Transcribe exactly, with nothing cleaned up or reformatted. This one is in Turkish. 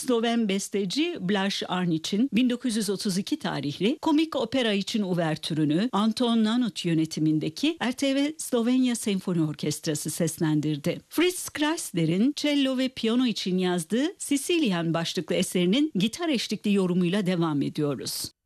Sloven besteci Blaž Arnić'in bin dokuz yüz otuz iki tarihli komik opera için uvertürünü Anton Nanut yönetimindeki R T V Slovenya Senfoni Orkestrası seslendirdi. Fritz Kreisler'in cello ve piyano için yazdığı Sicilian başlıklı eserinin gitar eşlikli yorumuyla devam ediyoruz.